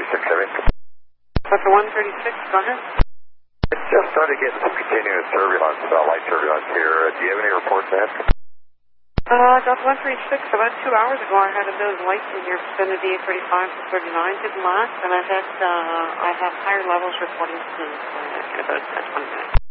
Heavy. Delta 136, go ahead. I just started getting some continuous turbulence, light turbulence here. Do you have any reports of that? Delta 136, about 2 hours ago I had those lights in your vicinity, 35 to 39, didn't last, and I have higher levels reporting soon, in about 20 minutes.